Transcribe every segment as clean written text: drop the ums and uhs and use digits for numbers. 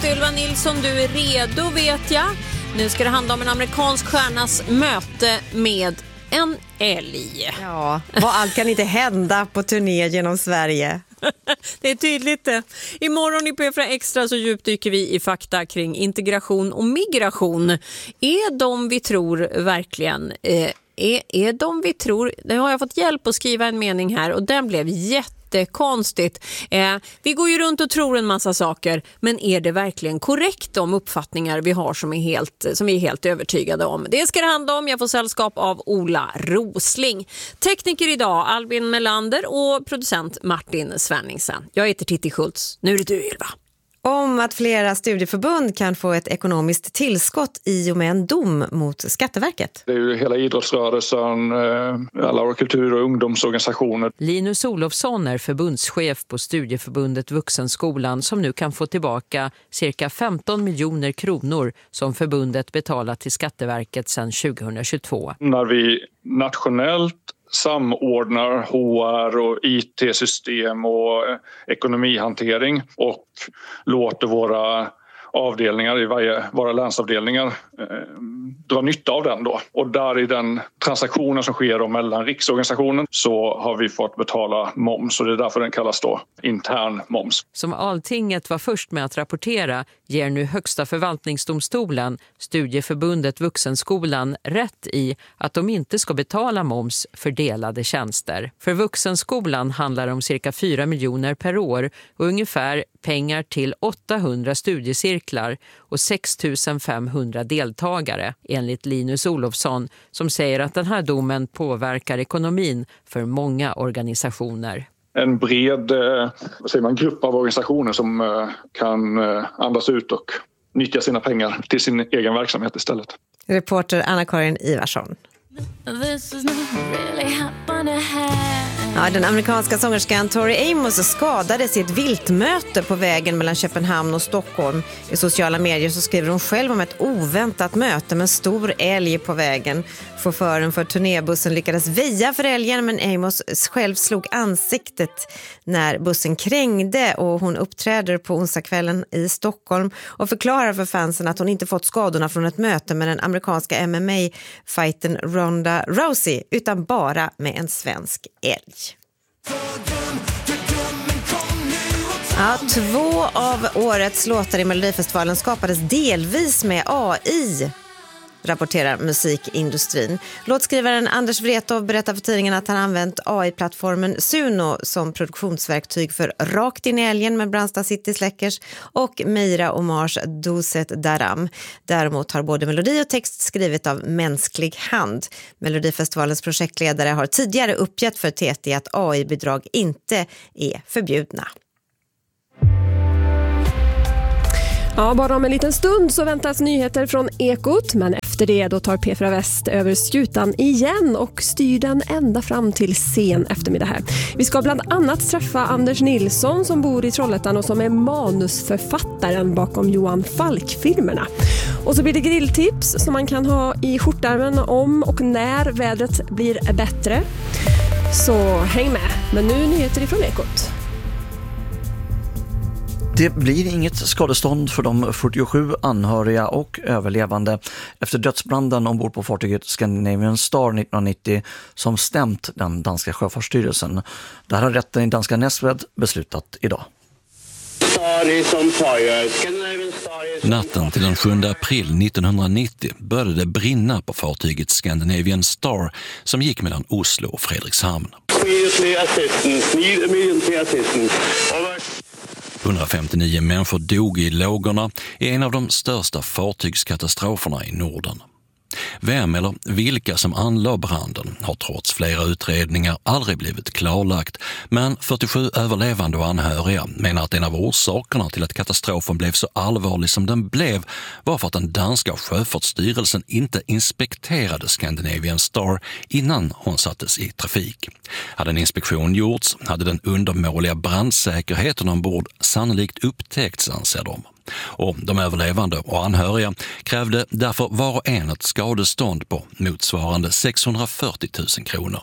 Ylva Nilsson, du är redo vet jag. Nu ska det handla om en amerikansk stjärnas möte med en älg. Ja, vad allt kan inte hända på turné genom Sverige. Det är tydligt det. Imorgon i P4 Extra så djupdyker vi i fakta kring integration och migration. Är de vi tror verkligen... Är de vi tror... Nu har jag fått hjälp att skriva en mening här och den blev jättekonstigt. Vi går ju runt och tror en massa saker, men är det verkligen korrekt de uppfattningar vi har som vi är helt övertygade om? Det ska det handla om. Jag får sällskap av Ola Rosling. Tekniker idag Albin Melander och producent Martin Svenningsen. Jag heter Titti Schultz. Nu är det du, Ylva. Om att flera studieförbund kan få ett ekonomiskt tillskott i och med en dom mot Skatteverket. Det är ju hela idrottsrörelsen, alla våra kultur- och ungdomsorganisationer. Linus Olofsson är förbundschef på studieförbundet Vuxenskolan som nu kan få tillbaka cirka 15 miljoner kronor som förbundet betalat till Skatteverket sedan 2022. När vi nationellt samordnar HR och IT-system och ekonomihantering och låter våra avdelningar i våra länsavdelningar dra nytta av den då. Och där i den transaktionen som sker mellan riksorganisationen så har vi fått betala moms och det är därför den kallas då intern moms. Som Alltinget var först med att rapportera ger nu Högsta förvaltningsdomstolen studieförbundet Vuxenskolan rätt i att de inte ska betala moms för delade tjänster. För Vuxenskolan handlar det om cirka 4 miljoner per år och ungefär pengar till 800 studiecirklar och 6 500 deltagare, enligt Linus Olofsson som säger att den här domen påverkar ekonomin för många organisationer. En bred grupp av organisationer som kan andas ut och nyttja sina pengar till sin egen verksamhet istället. Reporter Anna-Karin Ivarsson. Ja, den amerikanska sångerskan Tori Amos skadades i ett viltmöte på vägen mellan Köpenhamn och Stockholm. I sociala medier så skriver hon själv om ett oväntat möte med en stor älg på vägen. Chauffören för turnébussen lyckades väja för älgen men Amos själv slog ansiktet när bussen krängde och hon uppträder på onsdagskvällen i Stockholm och förklarar för fansen att hon inte fått skadorna från ett möte med den amerikanska MMA-fighten Ronda Rousey utan bara med en svensk älg. Ja, 2 av årets låtar i Melodifestivalen skapades delvis med AI, rapporterar musikindustrin. Låtskrivaren Anders Wrethov berättar för tidningen att han använt AI-plattformen Suno som produktionsverktyg för Rakt in i älgen med Brandsta City Släckers och Meira Omars Doset Daram. Däremot har både melodi och text skrivit av mänsklig hand. Melodifestivalens projektledare har tidigare uppgett för TT att AI-bidrag inte är förbjudna. Ja, bara om en liten stund så väntas nyheter från Ekot, men efter det då tar P4 Väst över skutan igen och styr den ända fram till sen eftermiddag här. Vi ska bland annat träffa Anders Nilsson som bor i Trollhättan och som är manusförfattaren bakom Johan Falk-filmerna. Och så blir det grilltips som man kan ha i skjortärmen om och när vädret blir bättre. Så häng med, men nu nyheter ifrån Ekot. Det blir inget skadestånd för de 47 anhöriga och överlevande efter dödsbranden ombord på fartyget Scandinavian Star 1990 som stämt den danska sjöfartsstyrelsen. Det här har rätten i danska Nästved beslutat idag. Natten till den 7 april 1990 började det brinna på fartyget Scandinavian Star som gick mellan Oslo och Fredrikshamn. 159 människor dog i lågorna i en av de största fartygskatastroferna i Norden. Vem eller vilka som anlade branden har trots flera utredningar aldrig blivit klarlagt, men 47 överlevande och anhöriga menar att en av orsakerna till att katastrofen blev så allvarlig som den blev var för att den danska sjöfartsstyrelsen inte inspekterade Scandinavian Star innan hon sattes i trafik. Hade en inspektion gjorts hade den undermåliga brandsäkerheten ombord sannolikt upptäckts, anser de. Och de överlevande och anhöriga krävde därför var och en ett skadestånd på motsvarande 640 000 kronor.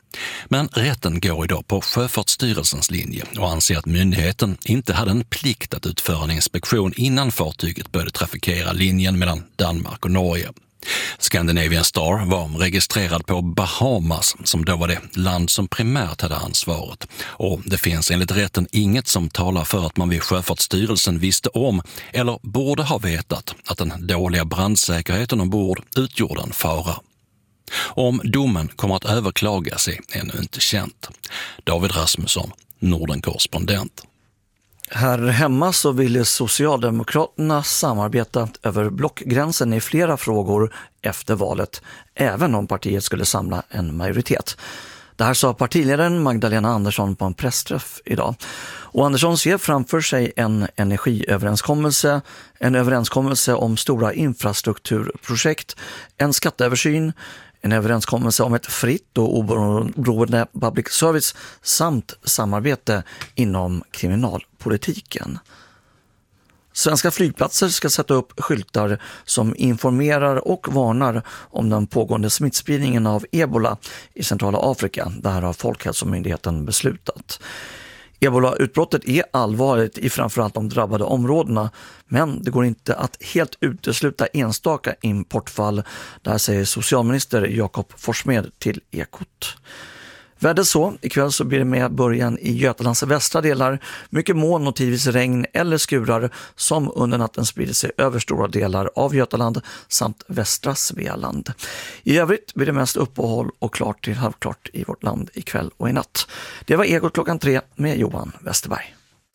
Men rätten går idag på Sjöfartsstyrelsens linje och anser att myndigheten inte hade en plikt att utföra en inspektion innan fartyget började trafikera linjen mellan Danmark och Norge. Scandinavian Star var registrerad på Bahamas, som då var det land som primärt hade ansvaret. Och det finns enligt rätten inget som talar för att man vid Sjöfartsstyrelsen visste om eller borde ha vetat att den dåliga brandsäkerheten ombord utgjorde en fara. Om domen kommer att överklagas är ännu inte känt. David Rasmusson, Norden-korrespondent. Här hemma så ville Socialdemokraterna samarbeta över blockgränsen i flera frågor efter valet, även om partiet skulle samla en majoritet. Det här sa partiledaren Magdalena Andersson på en pressträff idag. Och Andersson ser framför sig en energiöverenskommelse, en överenskommelse om stora infrastrukturprojekt, en skatteöversyn, en överenskommelse om ett fritt och oberoende public service samt samarbete inom kriminalpolitiken. Svenska flygplatser ska sätta upp skyltar som informerar och varnar om den pågående smittspridningen av ebola i centrala Afrika. Det här har Folkhälsomyndigheten beslutat. Ebola-utbrottet är allvarligt i framförallt de drabbade områdena, men det går inte att helt utesluta enstaka importfall. Där säger socialminister Jakob Forssmed till Ekot. Vädret så, ikväll så blir det med början i Götalands västra delar mycket moln och tidvis regn eller skurar som under natten sprider sig över stora delar av Götaland samt västra Svealand. I övrigt blir det mest uppehåll och klart till halvklart i vårt land ikväll och i natt. Det var Ekot klockan 3 med Johan Westerberg.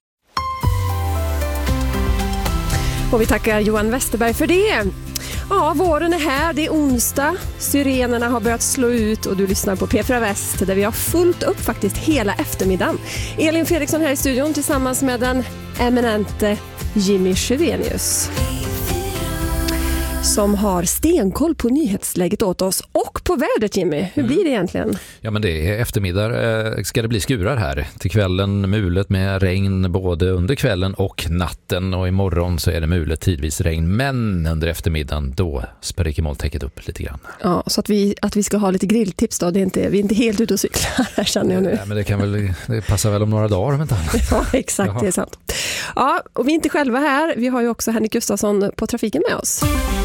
Och vi tackar Johan Westerberg för det. Ja, våren är här, det är onsdag, syrenerna har börjat slå ut och du lyssnar på P4 Väst där vi har fullt upp faktiskt hela eftermiddagen. Elin Fredriksson här i studion tillsammans med den eminente Jimmy Sjövenius som har stenkoll på nyhetsläget åt oss och på vädret. Jimmy, hur blir det egentligen? Ja, men det är eftermiddag, ska det bli skurar här. Till kvällen mulet med regn både under kvällen och natten, och imorgon så är det mulet tidvis regn, men under eftermiddagen då spricker molntäcket upp lite grann. Ja, så att vi ska ha lite grilltips då, vi är inte helt ute och cyklar här, känner jag nu. Ja, men det passar väl om några dagar om inte annat. Ja, exakt, Jaha. Det är sant. Ja, och vi är inte själva här, vi har ju också Henrik Gustafsson på trafiken med oss.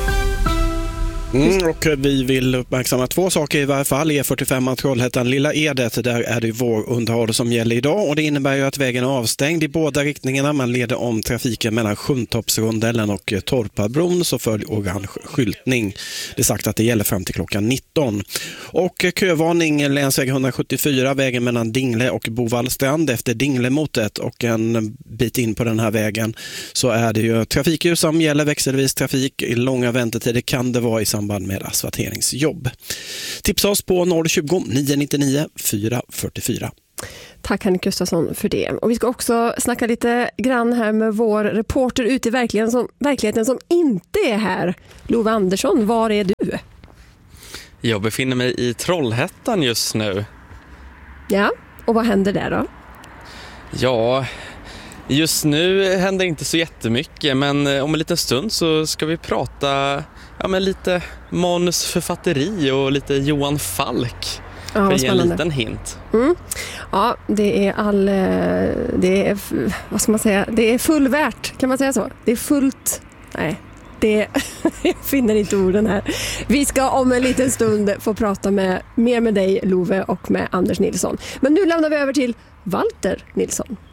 Och vi vill uppmärksamma två saker i varje fall. E45 Trollhättan Lilla Edet, där är det vår underhåll som gäller idag, och det innebär ju att vägen är avstängd i båda riktningarna. Man leder om trafiken mellan Sjuntorpsrondellen och Torpabron, så följ orange skyltning. Det är sagt att det gäller fram till klockan 19. Och kövarning länsväg 174, vägen mellan Dingle och Bovallstrand efter Dinglemotet, och en bit in på den här vägen så är det ju trafikljus som gäller, växelvis trafik. I långa väntetider kan det vara i samband med asfalteringsjobb. Tipsa oss på 020 999 444. Tack Henrik Gustafsson för det. Och vi ska också snacka lite grann här med vår reporter ute i verkligheten som inte är här. Love Andersson, var är du? Jag befinner mig i Trollhättan just nu. Ja, och vad händer där då? Ja, just nu händer inte så jättemycket, men om en liten stund så ska vi prata lite manusförfatteri och lite Johan Falk. För att ge en liten hint. Ja, det är vad ska man säga? Det är full värt, kan man säga så? Det är fullt. Nej. Jag finner inte orden här. Vi ska om en liten stund få prata mer med dig, Love, och med Anders Nilsson. Men nu lämnar vi över till Walter Nilsson.